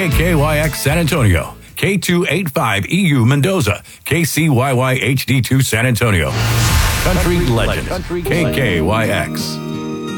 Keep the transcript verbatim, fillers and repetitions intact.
K Y X San Antonio, K two eighty-five E U Mendoza, K C Y Y H D two San Antonio. Country legend, K K Y X.